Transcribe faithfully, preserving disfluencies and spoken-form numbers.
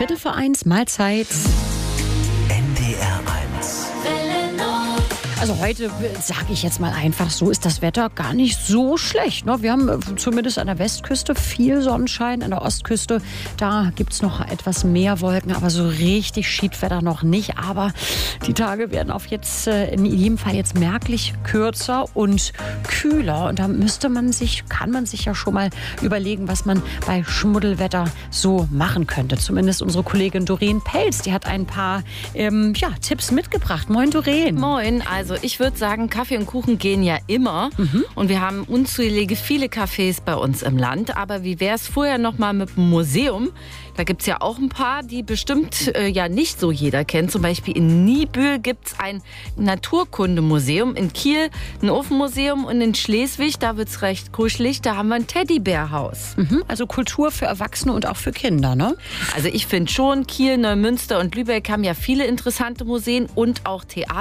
Viertel vor eins, Mahlzeit. N D R eins. Also heute, sage ich jetzt mal einfach so, ist das Wetter gar nicht so schlecht. Ne? Wir haben zumindest an der Westküste viel Sonnenschein, an der Ostküste, da gibt es noch etwas mehr Wolken, aber so richtig Schiedwetter noch nicht. Aber die Tage werden auf jetzt in jedem Fall jetzt merklich kürzer und kühler. Und da müsste man sich, kann man sich ja schon mal überlegen, was man bei Schmuddelwetter so machen könnte. Zumindest unsere Kollegin Doreen Pelz, die hat ein paar ähm, ja, Tipps mitgebracht. Moin Doreen. Moin, also ich würde sagen, Kaffee und Kuchen gehen ja immer. Mhm. Und wir haben unzählige viele Cafés bei uns im Land. Aber wie wäre es vorher noch mal mit dem Museum? Da gibt es ja auch ein paar, die bestimmt äh, ja nicht so jeder kennt. Zum Beispiel in Niebüll gibt es ein Naturkundemuseum, in Kiel ein Ofenmuseum und in Schleswig, da wird es recht kuschelig, da haben wir ein Teddybärhaus. Mhm, also Kultur für Erwachsene und auch für Kinder, ne? Also ich finde schon, Kiel, Neumünster und Lübeck haben ja viele interessante Museen und auch Theater.